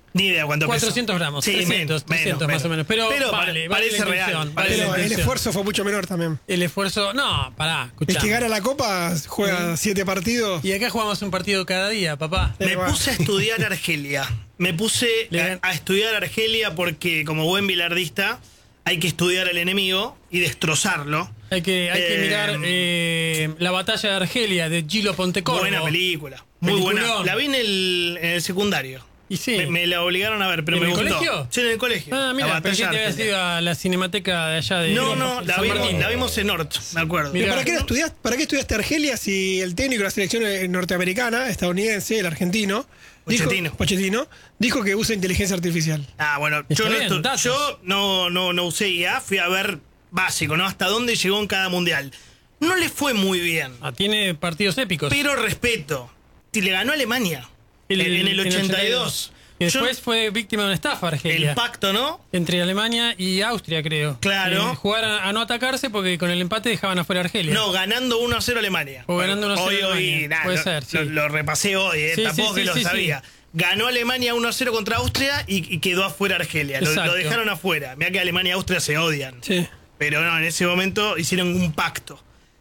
Ni idea cuánto 400 gramos, Sí, 300 más o menos. Pero vale parece la real. intención, Parece vale la Pero el intención. esfuerzo fue mucho menor también. El esfuerzo, no, pará, El escuchá. que gana la Copa juega 7 partidos. Y acá jugamos un partido cada día, papá. Me bueno. puse a estudiar Argelia. Me puse a estudiar Argelia porque, como buen bilardista, hay que estudiar al enemigo y destrozarlo. Hay que mirar la batalla de Argelia de Gilo Pontecorvo. Buena película. Muy Peliculón. buena. La vi en el secundario. Y sí. Me la obligaron a ver, pero ¿En me el gustó. colegio? Sí, en el colegio. Ah, La mira, batalla pensé que te de habías Argelia. ido a la cinemateca de allá de No, San Martín. la vimos en Nort, me acuerdo. Mirá. ¿Para qué estudiaste Argelia si el técnico de la selección norteamericana, estadounidense, el argentino, Pochettino, dijo que usa inteligencia artificial? Ah, bueno, Está yo, bien, datos. no usé IA, fui a ver básico, ¿no? Hasta dónde llegó en cada mundial. No le fue muy bien, Ah, tiene partidos épicos. pero respeto. Si le ganó a Alemania en el 82. Y después fue víctima de una estafa Argelia. El pacto, ¿no? Entre Alemania y Austria, creo. Claro. Jugar a no atacarse porque con el empate dejaban afuera a Argelia. No, ganando 1-0 Alemania. O ganando 1-0 hoy, Alemania. nada, Puede ser, sí. Lo repasé hoy, Sí, tampoco sí, que lo sí, sabía. Ganó Alemania 1-0 contra Austria y quedó afuera Argelia. Lo Exacto. dejaron afuera. Mira que Alemania y Austria se odian. Sí. Pero no, en ese momento hicieron un pacto.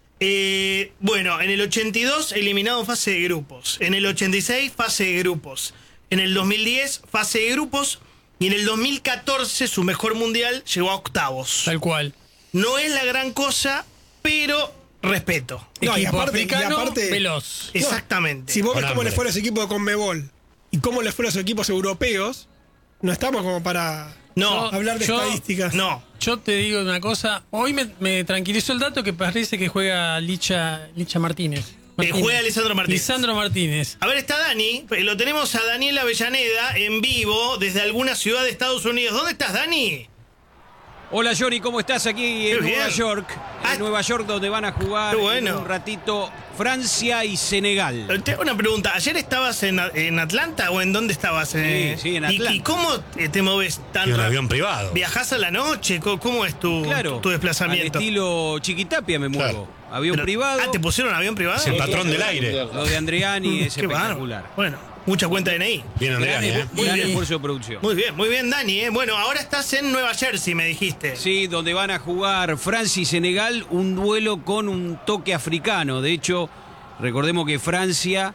Bueno, en el 82 eliminado en fase de grupos. En el 86 fase de grupos. En el 2010 fase de grupos. Y en el 2014 su mejor mundial llegó a octavos. Tal cual. No es la gran cosa, pero respeto. No, y Equipo aparte- africano, aparte- veloz. Exactamente. Si vos ves Con cómo hambre. les fue a los equipos de Conmebol y cómo les fue a los equipos europeos, no estamos como para No, hablar de estadísticas. no. Yo te digo una cosa. Hoy me tranquilizó el dato que parece que juega Licha Martínez. Juega Lisandro Martínez. Lisandro Martínez. A ver, está Dani. Lo tenemos a Daniel Avellaneda en vivo desde alguna ciudad de Estados Unidos. ¿Dónde estás, Dani? Hola Johnny, ¿cómo estás aquí Qué en bien. Nueva York? Ah, En Nueva York donde van a jugar qué bueno. en un ratito Francia y Senegal. Te hago una pregunta. ¿Ayer estabas en Atlanta o en dónde estabas? Sí, en Atlanta. ¿Y cómo te moves tan Tiene un rápido? avión privado. ¿Viajás a la noche? ¿Cómo es tu desplazamiento? Al estilo Chiquitapia me muevo. Claro. Avión Pero- privado. ¿te pusieron avión privado? Es el patrón del aire. Lo de Andreani es Qué bárbaro. espectacular. Bueno, mucha cuenta de DNI. Bien, Andrea. Gran esfuerzo de producción. Muy bien, Dani. Bueno, ahora estás en Nueva Jersey, me dijiste. Sí, donde van a jugar Francia y Senegal, un duelo con un toque africano. De hecho, recordemos que Francia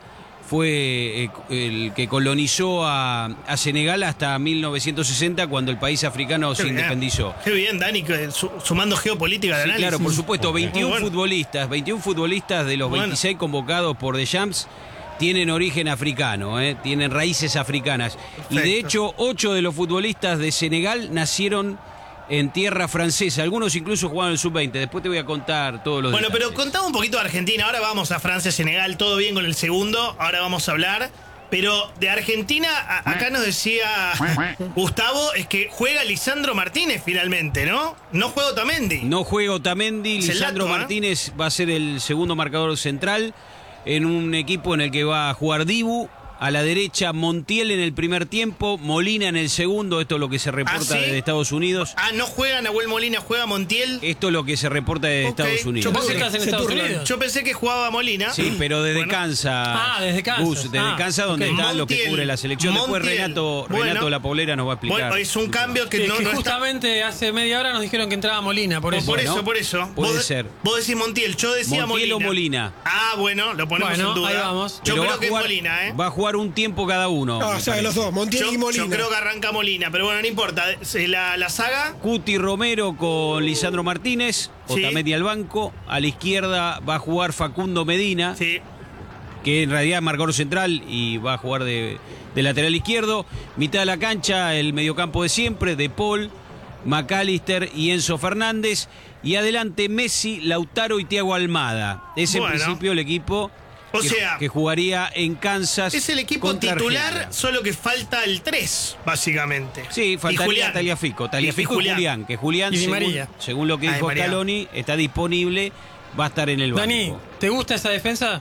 fue el que colonizó a Senegal hasta 1960, cuando el país africano Qué se bien. independizó. Qué bien, Dani, sumando geopolítica al Sí, análisis. claro, por supuesto, 21 Muy bueno. futbolistas de los Bueno. 26 convocados por Deschamps tienen origen africano, tienen raíces africanas. Y de Perfecto. hecho, 8 de los futbolistas de Senegal nacieron en tierra francesa. Algunos incluso jugaron el sub-20. Después te voy a contar todos los Bueno, pero detalles. contame un poquito de Argentina. Ahora vamos a Francia, Senegal, todo bien con el segundo. Ahora vamos a hablar. Pero de Argentina, acá nos decía Gustavo, es que juega Lisandro Martínez finalmente, ¿no? No juega Otamendi. No juega Otamendi, Es el Lisandro dato, Martínez va a ser el segundo marcador central en un equipo en el que va a jugar Dibu. A la derecha, Montiel en el primer tiempo, Molina en el segundo. Esto es lo que se reporta ¿Ah, sí? desde Estados Unidos. No juega Nahuel Molina, juega Montiel. Esto es lo que se reporta desde Ok, Estados Unidos. ¿Vos estás en Se Estados turnan. Unidos? Yo pensé que jugaba Molina. Sí, pero desde Bueno. Kansas. Desde Kansas. Gus, desde Kansas, donde ok. está lo que Montiel, cubre la selección. Después Montiel. Renato Bueno. La Poblera nos va a explicar. Bueno, es un cambio que Que no está. justamente hace media hora nos dijeron que entraba Molina, por eso. Por Bueno, eso. puede Vos- ser. Vos decís Montiel, yo decía Montiel o Molina. Bueno, lo ponemos Bueno, en duda. ahí vamos. Yo Pero creo va a que es jugar- Molina, ¿eh? Va a jugar un tiempo cada uno. No, me o sea, parece. los dos, Montiel y Molina. Yo creo que arranca Molina, pero bueno, no importa. La saga, Cuti Romero con Lisandro Martínez, Sí. Otamendi al banco. A la izquierda va a jugar Facundo Medina, sí. que en realidad es marcador central y va a jugar de lateral izquierdo. Mitad de la cancha, el mediocampo de siempre, De Paul, McAllister y Enzo Fernández. Y adelante Messi, Lautaro y Thiago Almada. Es en Bueno. principio el equipo O sea, que jugaría en Kansas. es el equipo contra titular, Argelia. solo que falta el 3, básicamente. Sí, Y faltaría Julián. Taliafico. Y Taliafico y Julián. Que Julián, Y Di según, María. según lo que Di dijo María. Scaloni, está disponible, va a estar en el banco. Dani, ¿te gusta esa defensa?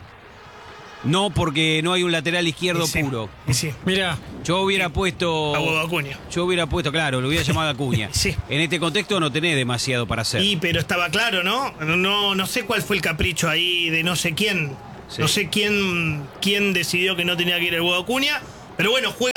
No, porque no hay un lateral izquierdo Y sí, puro. y sí. Mira, Yo hubiera puesto... A Hugo Acuña. Yo hubiera puesto, claro, lo hubiera llamado a Acuña. Sí. En este contexto no tenés demasiado para hacer. Y pero estaba claro, ¿no? No sé cuál fue el capricho ahí de no sé quién. Sí. No sé quién decidió que no tenía que ir el Hugo Acuña. Pero bueno, juega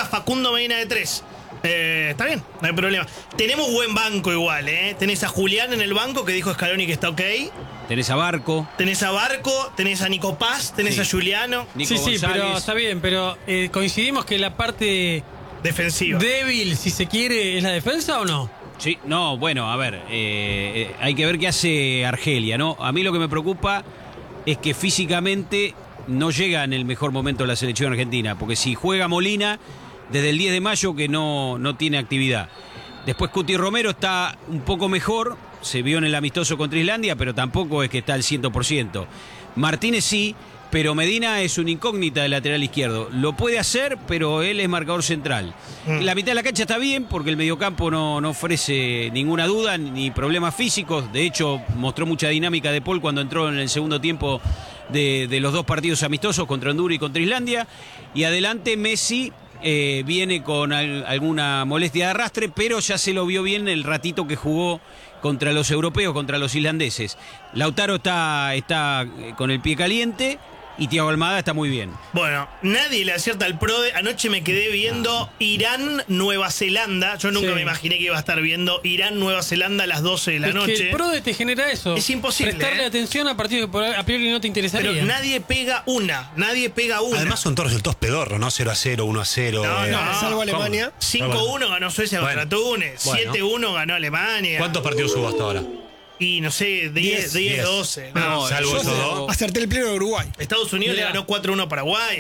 Facundo Medina de 3. Está bien, no hay problema. Tenemos buen banco igual, Tenés a Julián en el banco que dijo Scaloni que está ok. Tenés a Barco. Tenés a Nico Paz, tenés a Juliano. Nico Sí, González. pero está bien, pero coincidimos que la parte Defensiva. débil, si se quiere, es la defensa o no. Sí, no, bueno, a ver, hay que ver qué hace Argelia, ¿no? A mí lo que me preocupa es que físicamente no llega en el mejor momento la selección argentina, porque si juega Molina, desde el 10 de mayo que no tiene actividad. Después Cuti Romero está un poco mejor, se vio en el amistoso contra Islandia, pero tampoco es que está al 100%. Martínez sí, pero Medina es una incógnita de lateral izquierdo. Lo puede hacer, pero él es marcador central. La mitad de la cancha está bien, porque el mediocampo no ofrece ninguna duda ni problemas físicos. De hecho, mostró mucha dinámica de Paul cuando entró en el segundo tiempo de los dos partidos amistosos contra Honduras y contra Islandia. Y adelante Messi viene con alguna molestia de arrastre, pero ya se lo vio bien el ratito que jugó contra los europeos, contra los islandeses. Lautaro está con el pie caliente y Thiago Almada está muy bien. Bueno, nadie le acierta al PRODE. Anoche me quedé viendo Irán-Nueva Zelanda. Yo nunca me imaginé que iba a estar viendo Irán-Nueva Zelanda a las 12 de la noche. Que el PRODE te genera eso. Es imposible. Prestarle atención a partidos que a priori no te interesaría. Pero nadie pega una. Además son todos resultados pedorros, ¿no? 0-0, 1-0. No, salvo Alemania. 5-1 ganó Suecia contra Túnez. Bueno. 7-1 ganó Alemania. ¿Cuántos partidos hubo hasta ahora? Y no sé, 10, 12. No, Salvo esos dos. Acerté el pleno de Uruguay. Estados Unidos Mirá. le ganó 4-1 a Paraguay.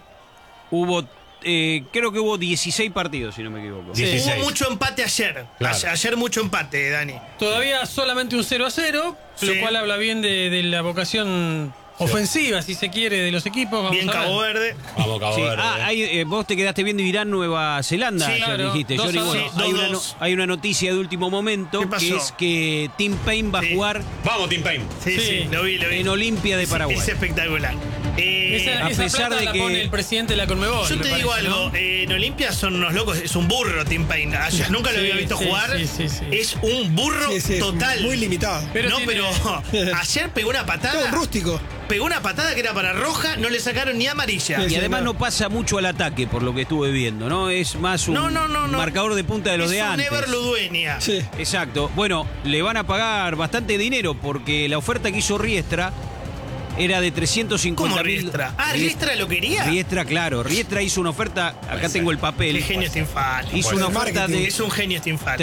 Creo que hubo 16 partidos, si no me equivoco. 16. Hubo mucho empate ayer. Claro. Ayer mucho empate, Dani. Todavía solamente un 0-0, Sí. lo cual habla bien de la vocación ofensiva, si se quiere, de los equipos. Vamos Bien a ver. Cabo Verde. Vamos, Cabo Sí. Verde. Vos te quedaste viendo Irán, Nueva Zelanda, Sí, ya claro. dijiste. 2-2. Bueno, Sí, hay, 2-2. hay una noticia de último momento, ¿Qué pasó? que es que Tim Payne va a Sí. jugar Vamos, Team Payne. Sí, Sí. lo vi. en Olimpia de Paraguay. Es espectacular. Esa a pesar plata de la que- pone el presidente de la Conmebol. Yo me te digo parece, algo, ¿no? en Olimpia son unos locos, es un burro Tim Payne. Ayer nunca lo Sí, había visto sí, jugar. sí. Es un burro Sí, sí, total. muy limitado. Pero no, tiene- pero ayer pegó una Todo patada. rústico. Pegó una patada que era para roja, no le sacaron ni amarilla. Y Sí, además no. no pasa mucho al ataque, por lo que estuve viendo, ¿no? Es más un No. marcador de punta de los es de un antes. Ever Ludueña. Sí. Exacto. Bueno, le van a pagar bastante dinero porque la oferta que hizo Riestra era de 350.000. ¿Cómo Riestra? Ah, ¿Riestra lo quería? Riestra, claro. Riestra hizo una oferta, acá tengo el papel. Qué genio este infante. Hizo Pues una el oferta marketing. de Es un genio este infante.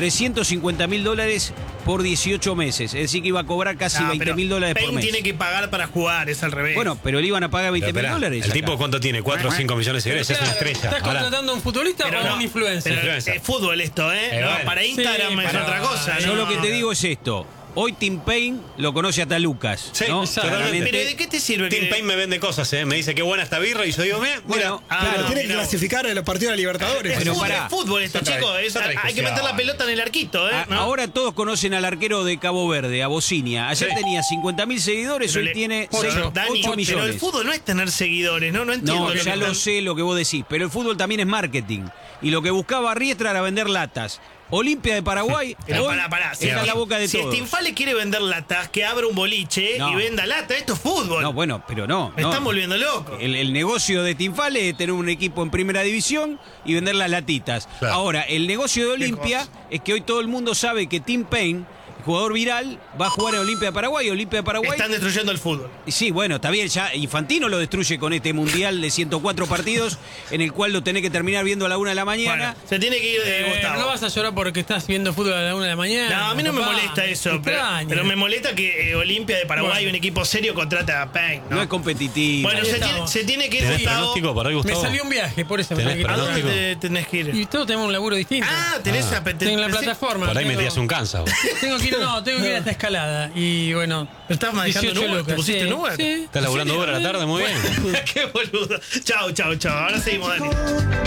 $350.000 por 18 meses. Es decir, que iba a cobrar casi No, pero $20.000 por Payne mes. tiene que pagar para jugar, es al revés. Bueno, pero le iban a pagar Pero $20.000. esperá, ¿el tipo cuánto tiene? ¿4 o 5 millones de seguidores? Es una Claro, estrella. ¿estás Ahora, contratando a un futbolista Pero o a un influencer? pero Influencer. es fútbol esto, ¿eh? No, bueno. para Instagram Sí, es pero- otra cosa. Yo ¿no? lo que te digo es esto. Hoy Tim Payne lo conoce hasta Lucas. Sí, ¿no? exacto. Claramente. Pero ¿de qué te sirve? Team que- Payne me vende cosas, ¿eh? Me dice qué buena esta birra y yo digo, mira, Bueno, Ah, Pero no, tiene que mira. clasificar en los partidos de Libertadores. Es Pero fútbol, pará. es fútbol esto, Otra chicos. vez, otra Hay que discusión. meter la pelota en el arquito, ¿eh? ¿No? Ahora todos conocen al arquero de Cabo Verde, a Bocinia. Ayer Sí. tenía 50.000 seguidores, Pero hoy le- tiene Pero, 8 Dani, pero el millones. fútbol no es tener seguidores, ¿no? No entiendo. No, lo ya que lo están- sé lo que vos decís, pero el fútbol también es marketing. Y lo que buscaba Riestra era vender latas. Olimpia de Paraguay, Pero hoy pará. está en la boca de si todos. Stinfale quiere vender latas, que abra un boliche No. y venda lata. Esto es fútbol. No, bueno, pero no. Me no. están volviendo loco. El negocio de Tinfale es tener un equipo en primera división y vender las latitas. Claro. Ahora, el negocio de Olimpia cosa. es que hoy todo el mundo sabe que Tim Payne, jugador viral, va a jugar en Olimpia de Paraguay. Olimpia de Paraguay. Están destruyendo el fútbol. Y sí, bueno, está bien, ya Infantino lo destruye con este mundial de 104 partidos, en el cual lo tenés que terminar viendo a la 1 de la mañana. Bueno, se tiene que ir de Gustavo. No vas a llorar porque estás viendo fútbol a la 1 de la mañana. No, a mí no me papá. molesta eso, pero Extraño. me molesta que Olimpia de Paraguay, Bueno. un equipo serio, contrata a Payne. No es competitivo. Bueno, Ahí se tiene, estamos. se tiene que ir ¿Tenés Gustavo. pronóstico para hoy, Me Gustavo? salió un viaje, por eso me ¿Tenés tengo que ¿A ir. pronóstico? dónde tenés que ir? Y todos tenemos un laburo distinto. Ah, tenés a Tengo la plataforma. Por ahí tengo- metías un cansa. vos. Tengo que ir, tengo que ir a esta escalada. Y bueno. ¿Estás manejando en 18 Uber? ¿Te lucas, pusiste sí, en Uber? Sí. ¿Estás laburando ahora a la tarde? Muy bien. Qué boludo. Chau. Ahora seguimos, Dani.